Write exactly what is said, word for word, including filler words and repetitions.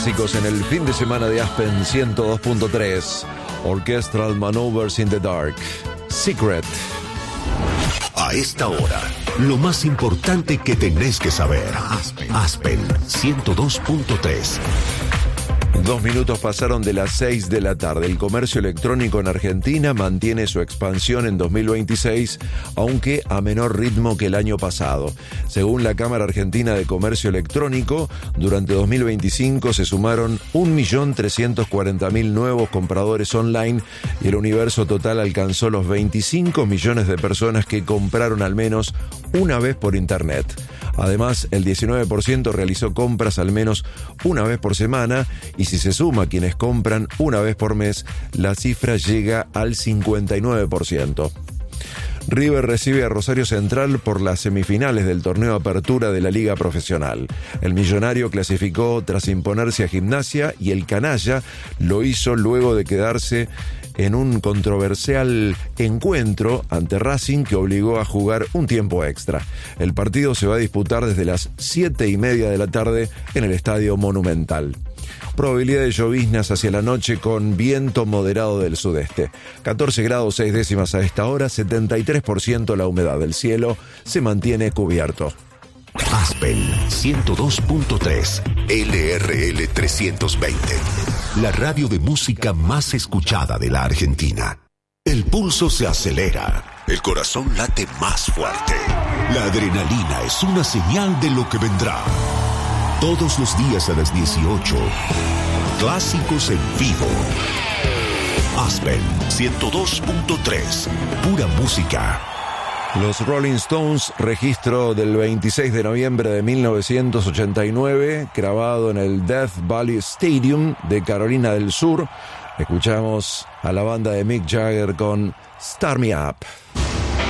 clásicos en el fin de semana de Aspen ciento dos punto tres. Orchestral Maneuvers in the Dark. Secret. A esta hora, lo más importante que tenés que saber. Aspen, Aspen ciento dos punto tres. Dos minutos pasaron de las seis de la tarde. El comercio electrónico en Argentina mantiene su expansión en dos mil veintiséis, aunque a menor ritmo que el año pasado. Según la Cámara Argentina de Comercio Electrónico, durante dos mil veinticinco se sumaron un millón trescientos cuarenta mil nuevos compradores online y el universo total alcanzó los veinticinco millones de personas que compraron al menos una vez por internet. Además, el diecinueve por ciento realizó compras al menos una vez por semana y si se suma quienes compran una vez por mes, la cifra llega al cincuenta y nueve por ciento. River recibe a Rosario Central por las semifinales del torneo Apertura de la Liga Profesional. El millonario clasificó tras imponerse a Gimnasia y el canalla lo hizo luego de quedarse en un controversial encuentro ante Racing que obligó a jugar un tiempo extra. El partido se va a disputar desde las siete y media de la tarde en el Estadio Monumental. Probabilidad de lloviznas hacia la noche con viento moderado del sudeste. catorce grados seis décimas a esta hora, setenta y tres por ciento la humedad del cielo, se mantiene cubierto. Aspen ciento dos punto tres, L R L trescientos veinte. La radio de música más escuchada de la Argentina. El pulso se acelera, el corazón late más fuerte. La adrenalina es una señal de lo que vendrá. Todos los días a las dieciocho, clásicos en vivo. Aspen ciento dos punto tres, pura música. Los Rolling Stones, registro del veintiséis de noviembre de mil novecientos ochenta y nueve, grabado en el Death Valley Stadium de Carolina del Sur. Escuchamos a la banda de Mick Jagger con Start Me Up.